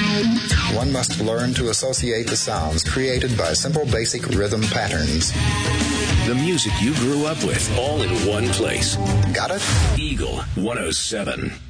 One must learn to associate the sounds created by simple basic rhythm patterns. The music you grew up with, all in one place. Got it? Eagle 107.